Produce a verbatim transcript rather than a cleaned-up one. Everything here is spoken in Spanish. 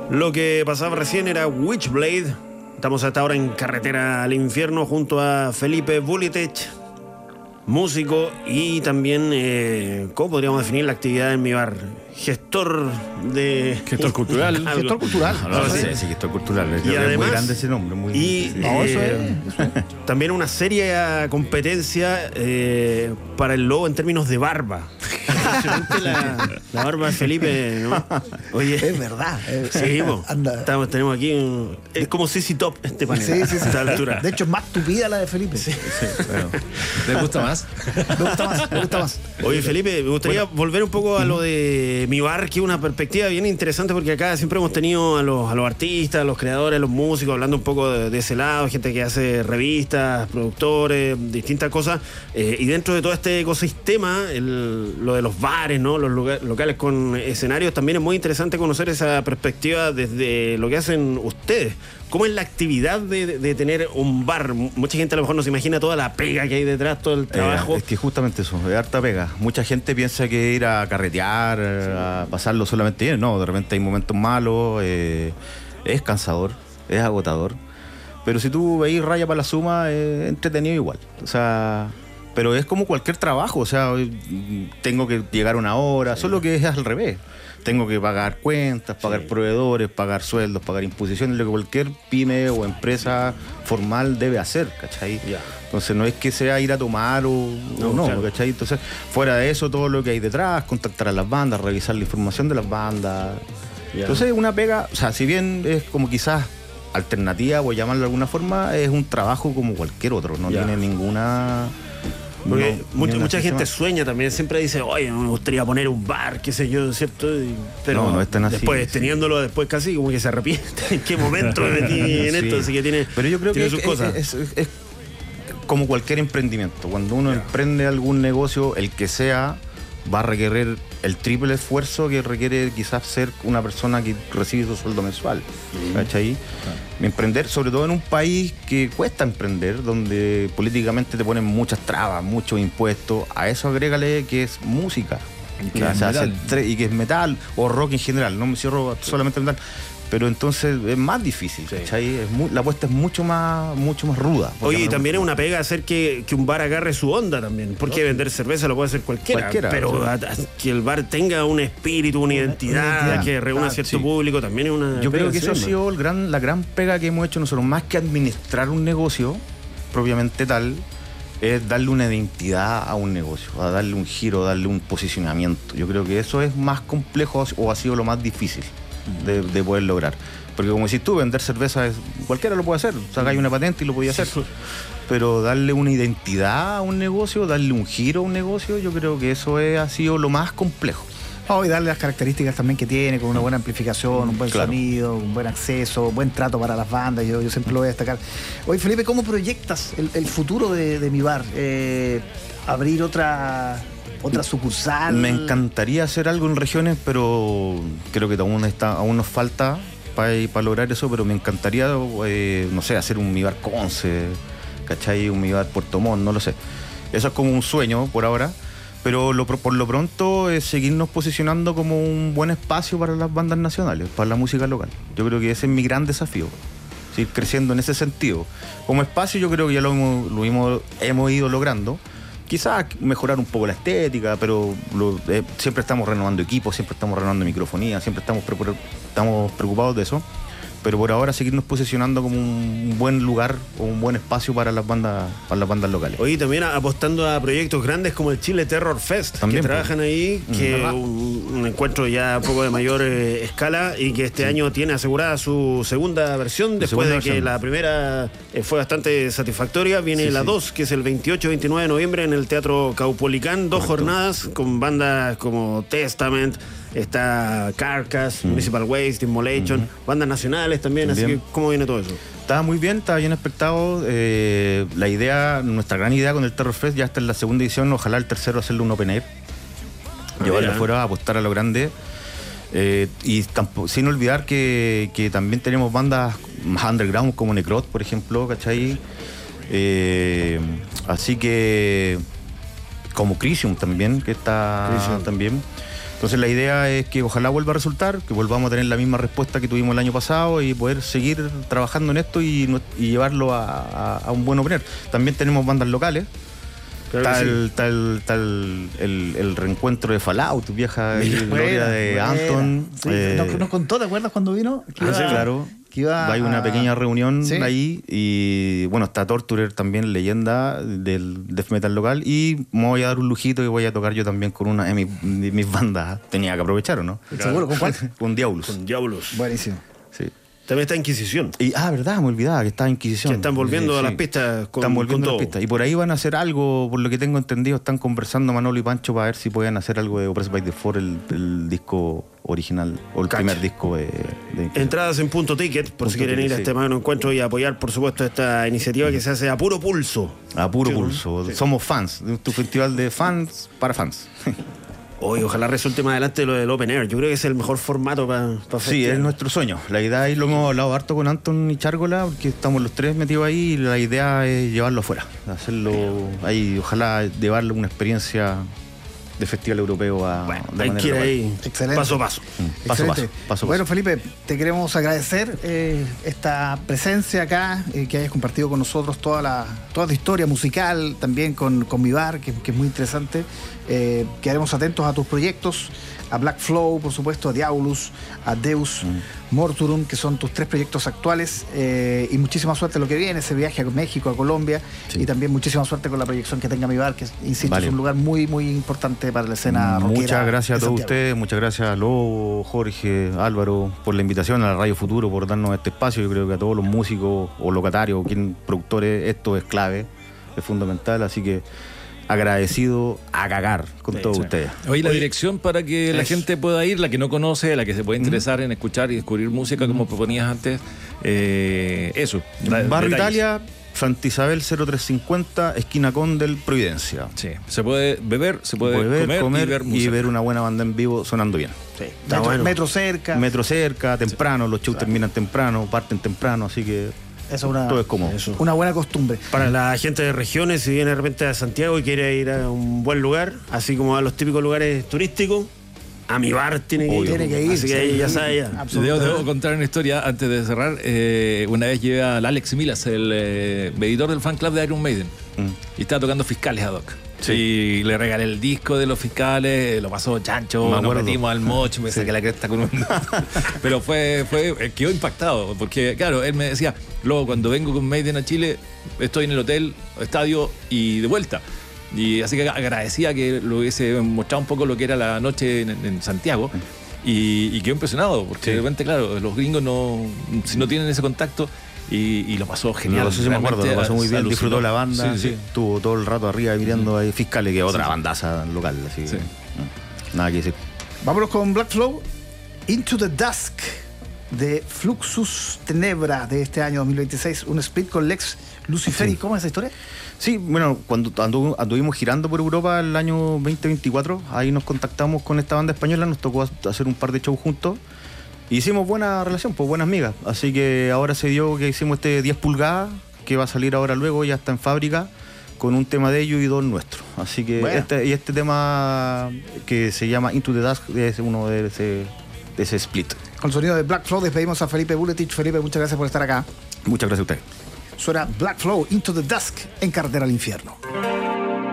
Lo que pasaba recién era Witchblade. Estamos hasta ahora en Carretera al Infierno junto a Felipe Bulitech, músico y también, eh, ¿cómo podríamos definir la actividad en mi bar? Gestor de... Gestor cultural. Algo. Gestor cultural. No, no, sí, sí, gestor cultural. Y Creo además, es muy grande ese nombre. Muy, y sí. no, eso eh, es, también una seria competencia eh, para el lobo en términos de barba. Impresionante la, la barba de Felipe, ¿no? Oye, Es verdad. eh, sí, po. anda. Estamos, tenemos aquí un, es como C C Top este panel. Sí, sí, sí. A esta altura. De hecho, es más tupida la de Felipe. Sí, bueno. ¿Les gusta más? Me gusta más, me gusta más. Oye, Felipe, me gustaría volver un poco a lo de mi bar, que es una perspectiva bien interesante, porque acá siempre hemos tenido a los, a los artistas, a los creadores, a los músicos, hablando un poco de, de ese lado, gente que hace revistas, productores, distintas cosas, eh, y dentro de todo este ecosistema, el, lo de los bares, ¿no? Los lugar, locales con escenarios, también es muy interesante conocer esa perspectiva desde lo que hacen ustedes. ¿Cómo es la actividad de, de, de tener un bar? Mucha gente a lo mejor no se imagina toda la pega que hay detrás, todo el trabajo. Eh, es que justamente eso, es harta pega. Mucha gente piensa que ir a carretear, a pasarlo solamente bien. No, de repente hay momentos malos, eh, es cansador, es agotador. Pero si tú veis raya para la suma, es entretenido igual. O sea, pero es como cualquier trabajo. O sea, tengo que llegar una hora, sí. Solo que es al revés. Tengo que pagar cuentas, pagar sí. proveedores, pagar sueldos, pagar imposiciones, lo que cualquier pyme o empresa formal debe hacer, ¿cachai? Yeah. Entonces no es que sea ir a tomar o no, no claro. ¿cachai? Entonces, fuera de eso, todo lo que hay detrás, contactar a las bandas, revisar la información de las bandas. Yeah. Entonces, una pega, o sea, si bien es como quizás alternativa, voy a llamarlo de alguna forma, es un trabajo como cualquier otro, no yeah. tiene ninguna... Porque no, mucha, mucha gente sueña también, siempre dice, oye, me gustaría poner un bar, qué sé yo, ¿cierto? Y, pero no, no es tan así, después, sí. teniéndolo después casi como que se arrepiente. ¿En qué momento me metí en sí. esto? Así que tiene, pero yo creo tiene que sus es, cosas. Es, es, es como cualquier emprendimiento. Cuando uno yeah. emprende algún negocio, el que sea, va a requerir el triple esfuerzo que requiere quizás ser una persona que recibe su sueldo mensual. Mm. ¿Cachai? Ah. Emprender, sobre todo en un país que cuesta emprender, donde políticamente te ponen muchas trabas, muchos impuestos, a eso agrégale que es música. Y que, o sea, es tre- y que es metal o rock en general, no me cierro solamente metal. Pero entonces es más difícil, sí. ¿cachai? Es muy, la apuesta es mucho más, mucho más ruda. Oye, y también es una pega hacer que, que un bar agarre su onda también. Porque ¿no? vender cerveza lo puede hacer cualquiera. cualquiera pero sí. a, a, que el bar tenga un espíritu, una identidad, una identidad. que reúna ah, cierto sí. público, también es una Yo pega creo que eso ha sido el gran, la gran pega que hemos hecho nosotros. Más que administrar un negocio propiamente tal, es darle una identidad a un negocio, a darle un giro, darle un posicionamiento. Yo creo que eso es más complejo o ha sido lo más difícil. De, de poder lograr, porque como decís tú, vender cerveza es, cualquiera lo puede hacer, sacáis una patente y lo podía hacer, pero darle una identidad a un negocio, darle un giro a un negocio, yo creo que eso es, ha sido lo más complejo. Oh, y darle las características también que tiene, con una buena amplificación, un buen claro. sonido, un buen acceso, un buen trato para las bandas, yo, yo siempre lo voy a destacar. Oye, Felipe, ¿cómo proyectas el, el futuro de, de mi bar? Eh, ¿Abrir otra... otra sucursal? Me encantaría hacer algo en regiones, pero creo que aún, está, aún nos falta para pa lograr eso, pero me encantaría, eh, no sé, hacer un Mi Bar Conce, ¿cachai? Un Mi Bar Puerto Montt, no lo sé. Eso es como un sueño por ahora, pero lo, por lo pronto es seguirnos posicionando como un buen espacio para las bandas nacionales, para la música local. Yo creo que ese es mi gran desafío, seguir creciendo en ese sentido. Como espacio yo creo que ya lo hemos, lo hemos, hemos ido logrando. Quizás mejorar un poco la estética, pero lo, eh, siempre estamos renovando equipos, siempre estamos renovando microfonía, siempre estamos, pre- estamos preocupados de eso. Pero por ahora seguirnos posicionando como un buen lugar o un buen espacio para las bandas, para las bandas locales. Oye, también apostando a proyectos grandes como el Chile Terror Fest, también, que trabajan pues. ahí, que es un, un encuentro ya un poco de mayor eh, escala y que este sí. año tiene asegurada su segunda versión, después segunda de que versión. La primera eh, fue bastante satisfactoria. Viene sí, la dos, sí. que es el veintiocho y veintinueve de noviembre en el Teatro Caupolicán, dos Correcto. jornadas con bandas como Testament, está Carcass, mm. Municipal Waste, Immolation, mm-hmm. bandas nacionales también, también, así que ¿cómo viene todo eso? Estaba muy bien, estaba bien expectado. Eh, la idea, nuestra gran idea con el Terror Fest, ya está en la segunda edición, ojalá el tercero hacerle un open air, ah, llevarlo afuera, apostar a lo grande. Eh, y tampoco, sin olvidar que, que también tenemos bandas más underground como Necrot, por ejemplo, ¿cachai? Eh, así que como Crisium también, que está Crisium. también. Entonces la idea es que ojalá vuelva a resultar, que volvamos a tener la misma respuesta que tuvimos el año pasado y poder seguir trabajando en esto y, y llevarlo a, a, a un buen opener. También tenemos bandas locales. Claro Está, que el, sí. está, el, está el, el, el reencuentro de Fallout, vieja Buena, gloria de buena. Anton. Sí, eh, nos, nos contó, ¿te acuerdas cuando vino? Que ah, iba- sí, claro. que iba Hay una a- pequeña reunión Sí. ahí y bueno, está Torturer también, leyenda del death metal local, y me voy a dar un lujito y voy a tocar yo también con una de mis, de mis bandas. Tenía que aprovechar, ¿o no? ¿Seguro? ¿Con cuál? Con Diabolus. Con Diablos. Buenísimo. Sí. También está Inquisición. Y, ah, verdad, me olvidaba que estaba Inquisición. Que están volviendo Sí, a las sí. pistas con, Están volviendo con a las todo. pistas. Y por ahí van a hacer algo, por lo que tengo entendido, están conversando Manolo y Pancho para ver si pueden hacer algo de Oppressed by the Four, el, el disco original, o el Cacha. primer disco de, de Inquisición. Entradas en Punto Ticket, por si Punto quieren ir a Ticket, este sí. magno encuentro y apoyar, por supuesto, esta iniciativa que se hace a puro pulso. A puro Sí, ¿no? pulso. Sí. Somos fans. de Tu festival de fans para fans. Hoy, ojalá resulte más adelante lo del Open Air. Yo creo que es el mejor formato para Sí, es nuestro sueño. La idea, y lo hemos hablado harto con Anton y Chárgola, porque estamos los tres metidos ahí, y la idea es llevarlo afuera. Hacerlo ahí, ojalá llevarle una experiencia de festival europeo a Bueno, de hay manera que ir local. ahí Excelente. paso a paso. Mm, Paso a paso, Excelente. paso a Bueno, paso. Felipe, te queremos agradecer eh, esta presencia acá, eh, que hayas compartido con nosotros toda la toda tu historia musical, también con, con Mi Bar, que, que es muy interesante. Eh, quedaremos atentos a tus proyectos, a Black Flow, por supuesto, a Diabolus, a Deus Morturum, que son tus tres proyectos actuales, eh, y muchísima suerte en lo que viene, ese viaje a México, a Colombia, Sí. y también muchísima suerte con la proyección que tenga Mi Bar, que, insisto, Vale. es un lugar muy, muy importante para la escena rockera. Muchas gracias a de todos Santiago. ustedes, muchas gracias a Lobo, Jorge, Álvaro, por la invitación, a la Radio Futuro, por darnos este espacio. Yo creo que a todos los músicos o locatarios o quien productores, esto es clave, es fundamental, así que agradecido a cagar con Sí, todos Sí. ustedes. Oye, la Oye, dirección para que la eso. gente pueda ir, la que no conoce, la que se puede interesar en escuchar y descubrir música como proponías antes, eh, eso. da- Barrio detalles. Italia, Santa Isabel cero tres cincuenta, esquina Condel, Providencia. Sí, se puede beber, se puede Beber, comer, y ver música. y ver una buena banda en vivo sonando bien. Sí, está Metro, bueno. metro cerca. Metro cerca, temprano, los shows terminan temprano, parten temprano, así que Esa es una, todo es cómodo. Eso. una buena costumbre. Para la gente de regiones, si viene de repente a Santiago y quiere ir a un buen lugar, así como a los típicos lugares turísticos, a Mi Bar tiene que Obvio. ir. Tiene que ir. Así que ahí sí. ya sabe ya. Debo, Absolutamente. debo contar una historia antes de cerrar. Eh, una vez llevé al Alex Milas, el eh, editor del fan club de Iron Maiden, Mm. y estaba tocando Fiscales ad hoc. Sí. Y le regalé el disco de los Fiscales, lo pasó chancho, Me nos acuerdo. metimos al moch, me saqué la cresta con un... Pero fue, fue, eh, quedó impactado, porque claro, él me decía, luego cuando vengo con Maiden a Chile, estoy en el hotel, estadio y de vuelta. Y así que agradecía que lo hubiese mostrado un poco lo que era la noche en, en Santiago. Y, y quedó impresionado, porque Sí. de repente, claro, los gringos no, si no tienen ese contacto, y, y lo pasó genial. No sé si me acuerdo, lo Realmente pasó muy bien, alucinó. disfrutó la banda, Sí, sí. estuvo todo el rato arriba mirando ahí Fiscales, que es otra bandaza local, así que, Sí. mm, nada que decir. Vámonos con Black Flow, Into the Dusk, de Fluxus Tenebra, de este año dos mil veintiséis. Un split con Lex Luciferi. Sí. ¿Cómo es esa historia? Sí, bueno, cuando andu- anduvimos girando por Europa el año veinte veinticuatro, ahí nos contactamos con esta banda española, nos tocó hacer un par de shows juntos. Y hicimos buena relación, pues buenas migas. Así que ahora se dio que hicimos este diez pulgadas, que va a salir ahora luego, ya está en fábrica, con un tema de ellos y dos nuestros. Así que Bueno. este, y este tema que se llama Into the Dusk es uno de ese, de ese split. Con el sonido de Black Flow despedimos a Felipe Buletich. Felipe, muchas gracias por estar acá. Muchas gracias a ustedes. Suena Black Flow, Into the Dusk, en Carretera al Infierno.